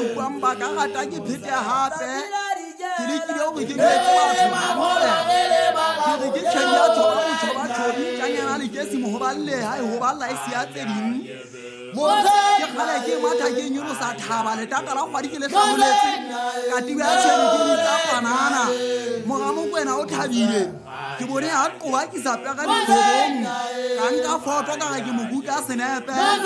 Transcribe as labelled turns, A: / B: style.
A: buang ba ka gata ke phete hape ke le ke go ke metse batho ke re ke tshenya thoba thoba thobi tanyana le ke se mo ho balle hai ho balla isi ya tse ding mo ke khala ke matha ke nyulo sa thaba le tata la kgwadi ke le hlamoletse ka tiba tshwere ke tsa panana mo ga mo kwena o thabile ke bone ha qoba ke sa pega di bobong ka nka foto ka ga ke mo buka senepe